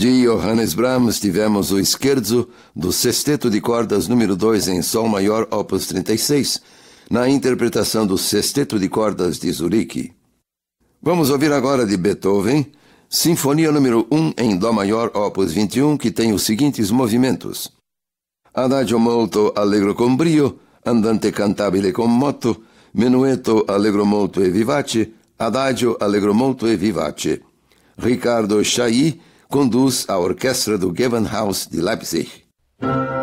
De Johannes Brahms tivemos o Scherzo do Sexteto de Cordas número 2 em Sol Maior, Opus 36, na interpretação do Sexteto de Cordas de Zurique. Vamos ouvir agora de Beethoven, Sinfonia número 1 em Dó Maior, Opus 21, que tem os seguintes movimentos: Adagio molto allegro con brio, andante cantabile con moto, menuetto allegro molto e vivace, adagio allegro molto e vivace. Ricardo Chailly conduz a orquestra do Gewandhaus de Leipzig.